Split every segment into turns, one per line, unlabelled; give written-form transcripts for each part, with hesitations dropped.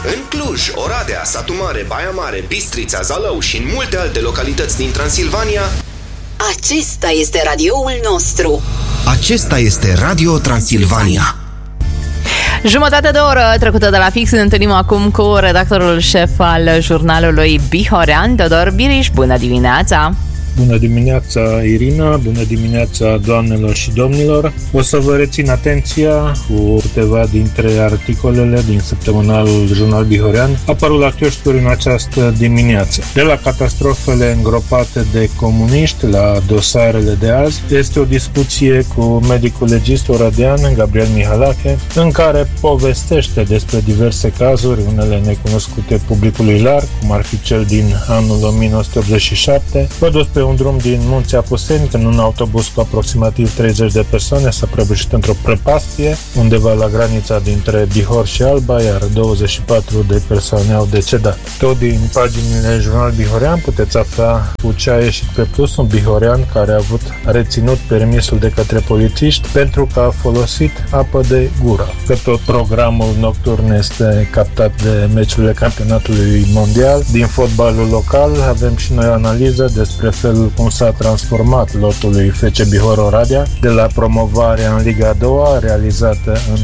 În Cluj, Oradea, Satu Mare, Baia Mare, Bistrița, Zalău și în multe alte localități din Transilvania.
Acesta este radioul nostru.
Acesta este Radio Transilvania.
Jumătate de oră trecută de la fix. Ne întâlnim acum cu redactorul șef al jurnalului Bihorean, Teodor Biriș. Bună dimineața!
Bună dimineața, Irina, bună dimineața, doamnelor și domnilor. O să vă rețin atenția cu câteva dintre articolele din săptămânalul Jurnal Bihorean apărut la chioșcuri în această dimineață. De la catastrofele îngropate de comuniști la dosarele de azi, este o discuție cu medicul legist oradean Gabriel Mihalache, în care povestește despre diverse cazuri, unele necunoscute publicului larg, cum ar fi cel din anul 1987, vădus pe un drum din Munții Apuseni, când un autobuz cu aproximativ 30 de persoane s-a prăbușit într-o prăpastie undeva la granița dintre Bihor și Alba, iar 24 de persoane au decedat. Tot din paginile Jurnal Bihorean puteți afla cu ce a ieșit pe plus un bihorean care a avut reținut permisul de către polițiști pentru că a folosit apă de gură. Că tot programul nocturn este captat de meciurile campionatului mondial. Din fotbalul local avem și noi o analiză despre felul cum s-a transformat lotul lui FC Bihor Oradea de la promovarea în Liga a doua realizată în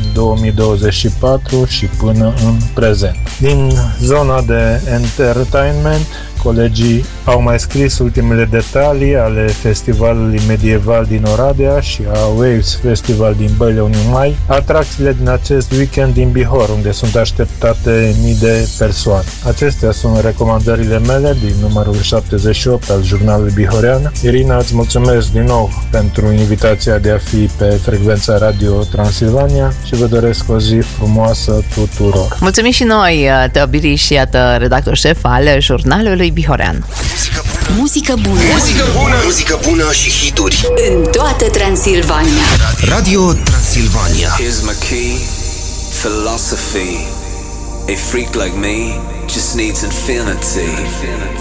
2024 și până în prezent. Din zona de entertainment, colegii au mai scris ultimele detalii ale festivalului medieval din Oradea și a Waves Festival din Băile Uniunii Mai, atracțiile din acest weekend din Bihor, unde sunt așteptate mii de persoane. Acestea sunt recomandările mele din numărul 78 al jurnalului Bihorean. Irina, îți mulțumesc din nou pentru invitația de a fi pe frecvența Radio Transilvania și vă doresc o zi frumoasă tuturor.
Mulțumim și noi, Teodor Biriș, iată, redactor șef al jurnalului Bihorean.
Muzică bună.
Muzică bună, muzică bună și hituri
în toată Transilvania.
Radio Transilvania.
Here's my key, philosophy. A freak like me just needs infinity.